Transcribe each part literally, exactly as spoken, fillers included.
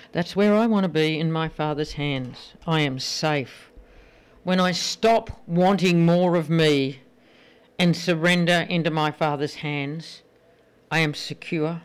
That's where I want to be, in my Father's hands. I am safe. When I stop wanting more of me and surrender into my Father's hands, I am secure.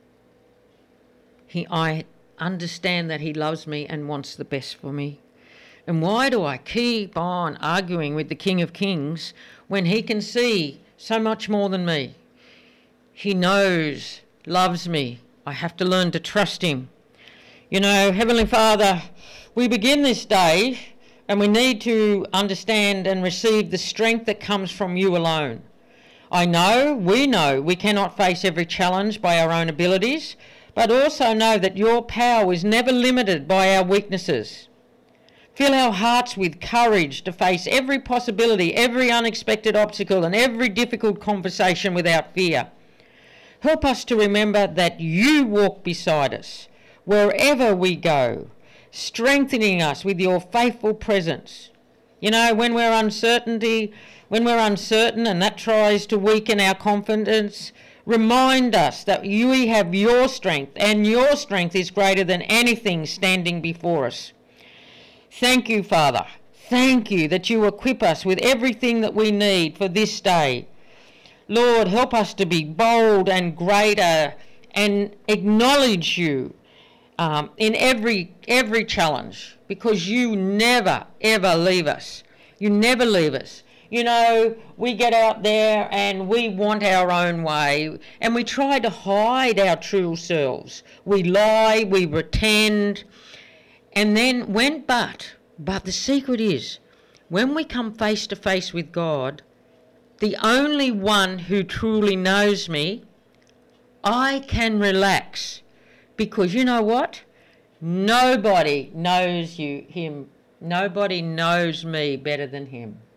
He, I understand that he loves me and wants the best for me. And why do I keep on arguing with the King of Kings when he can see so much more than me? He knows, loves me. I have to learn to trust him. You know, Heavenly Father, we begin this day and we need to understand and receive the strength that comes from you alone. I know, we know, we cannot face every challenge by our own abilities, but also know that your power is never limited by our weaknesses. Fill our hearts with courage to face every possibility, every unexpected obstacle, and every difficult conversation without fear. Help us to remember that you walk beside us wherever we go, strengthening us with your faithful presence. You know, when we're uncertainty, when we're uncertain and that tries to weaken our confidence, remind us that we have your strength, and your strength is greater than anything standing before us. Thank you, Father. Thank you that you equip us with everything that we need for this day. Lord, help us to be bold and greater and acknowledge you um, in every every challenge, because you never, ever leave us. You never leave us. You know, we get out there and we want our own way and we try to hide our true selves. We lie, we pretend. And then when, but, but the secret is, when we come face to face with God, the only one who truly knows me, I can relax, because you know what? Nobody knows you, him. Nobody knows me better than him.